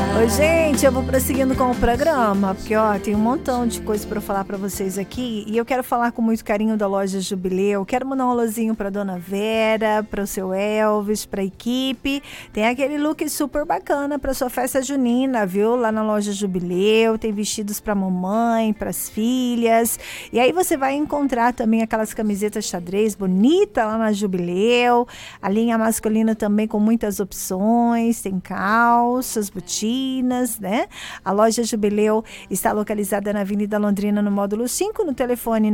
Ô, gente, eu vou prosseguindo com o programa, porque, ó, tem um montão de coisa pra falar pra vocês aqui, e eu quero falar com muito carinho da loja Jubileu. Quero mandar um alôzinho pra dona Vera, pro seu Elvis, pra equipe. Tem aquele look super bacana pra sua festa junina, viu? Lá na loja Jubileu, tem vestidos pra mamãe, pras filhas. E aí você vai encontrar também aquelas camisetas xadrez bonita lá na Jubileu. A linha masculina também com muitas opções, tem calças, botinas, né? A loja Jubileu está localizada na Avenida Londrina, no módulo 5, no telefone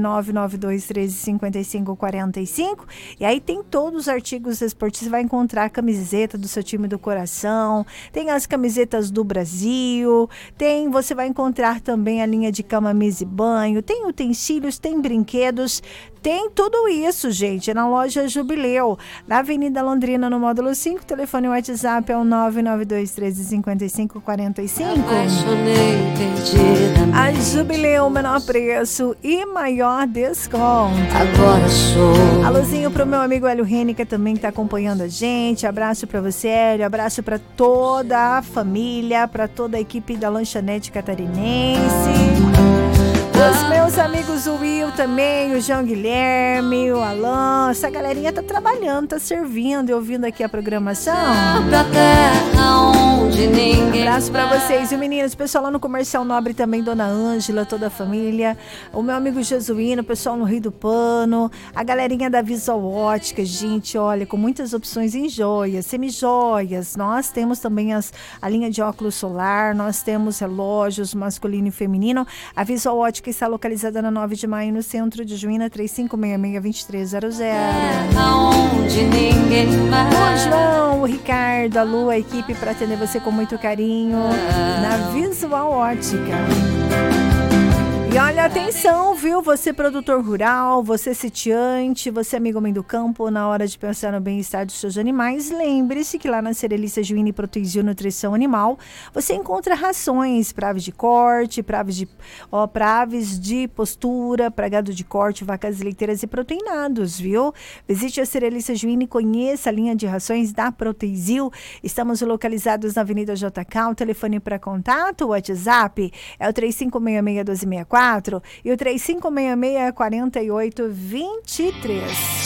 992135545. E aí tem todos os artigos esportivos, você vai encontrar a camiseta do seu time do coração, tem as camisetas do Brasil, você vai encontrar também a linha de cama, mesa e banho, tem utensílios, tem brinquedos, tem tudo isso, gente, na loja Jubileu, na Avenida Londrina, no módulo 5, telefone WhatsApp é o 992135545. A Jubileu, menor preço e maior desconto. Agora sou. Alôzinho pro meu amigo Hélio Henrique também que tá acompanhando a gente. Abraço pra você, Hélio. Abraço pra toda a família, pra toda a equipe da Lanchonete Catarinense. Os meus amigos, o Will também, o João Guilherme, o Alan, essa galerinha tá trabalhando, tá servindo e ouvindo aqui a programação. Abraço pra vocês. E meninos, o pessoal lá no Comercial Nobre também, Dona Ângela, toda a família. O meu amigo Jesuíno, o pessoal no Rio do Pano, a galerinha da Visual Ótica, gente, olha, com muitas opções em joias, semijoias. Nós temos também a linha de óculos solar, nós temos relógios masculino e feminino. A Visual Ótica está localizada na 9 de maio, no centro de Juína, 3566-2300. Aonde ninguém vai. O João, o Ricardo, a Lu, a equipe para atender você com muito carinho na Visual Ótica. E olha, atenção, viu? Você produtor rural, você sitiante, você amigo homem do campo, na hora de pensar no bem-estar dos seus animais, lembre-se que lá na Cerealista Juína e Protezil Nutrição Animal, você encontra rações para aves de corte, para aves de postura, para gado de corte, vacas leiteiras e proteinados, viu? Visite a Cerealista Juína e conheça a linha de rações da Protezil. Estamos localizados na Avenida JK, o telefone para contato, o WhatsApp é o 3566-1264 e o 3566-4823.